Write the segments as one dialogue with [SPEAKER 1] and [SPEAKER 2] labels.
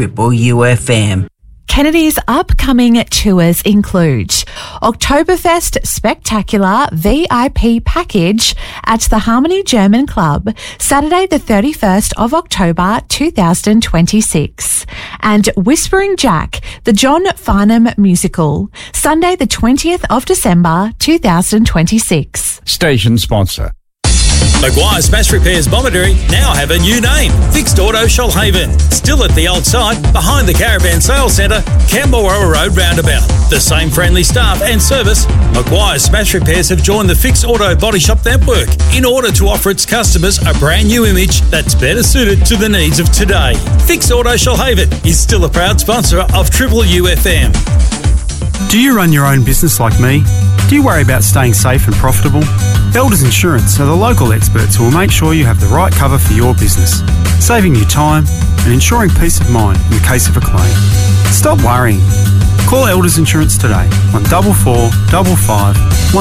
[SPEAKER 1] Triple UFM.
[SPEAKER 2] Kennedy's upcoming tours include Oktoberfest Spectacular VIP Package at the Harmony German Club, Saturday the 31st of October 2026, and Whispering Jack, the John Farnham Musical, Sunday the 20th of December 2026.
[SPEAKER 3] Station sponsor.
[SPEAKER 4] Maguire Smash Repairs Bomaderry now have a new name, Fixed Auto Shoalhaven. Still at the old site, behind the Caravan Sales Centre, Camberwell Road Roundabout. The same friendly staff and service, Maguire Smash Repairs have joined the Fixed Auto Body Shop network in order to offer its customers a brand new image that's better suited to the needs of today. Fixed Auto Shoalhaven is still a proud sponsor of Triple UFM.
[SPEAKER 5] Do you run your own business like me? Do you worry about staying safe and profitable? Elders Insurance are the local experts who will make sure you have the right cover for your business, saving you time and ensuring peace of mind in the case of a claim. Stop worrying. Call Elders Insurance today on 44 55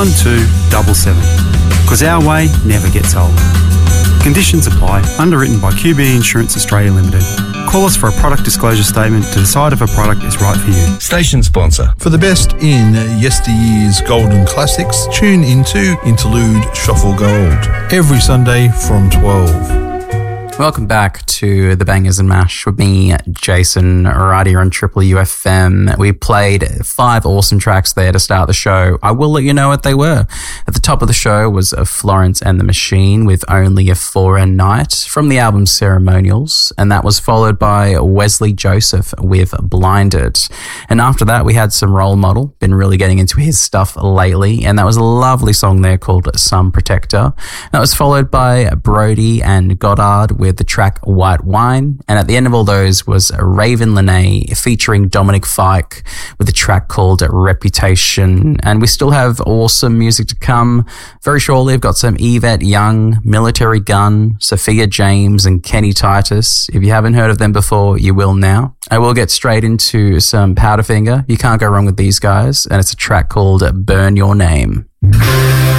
[SPEAKER 5] 1277, because our way never gets old. Conditions apply. Underwritten by QBE Insurance Australia Limited. Call us for a product disclosure statement to decide if a product is right for you.
[SPEAKER 6] Station sponsor.
[SPEAKER 7] For the best in yesteryear's golden classics, tune into Interlude Shuffle Gold every Sunday from 12.
[SPEAKER 8] Welcome back to The Bangers and Mash with me, Jason, right here on Triple UFM. We played 5 awesome tracks there to start the show. I will let you know what they were. At the top of the show was Florence and the Machine with Only a Foreign Night from the album Ceremonials, and that was followed by Wesley Joseph with Blinded. And after that, we had some Role Model, been really getting into his stuff lately, and that was a lovely song there called Sun Protector. That was followed by Brody and Goddard with the track White Wine, and at the end of all those was Raven Lene featuring Dominic Fike with a track called Reputation. And we still have awesome music to come. Very shortly, I've got some Yvette Young, Military Gun, Sophia James and Kenny Titus. If you haven't heard of them before, you will now. I will get straight into some Powderfinger. You can't go wrong with these guys, and it's a track called Burn Your Name.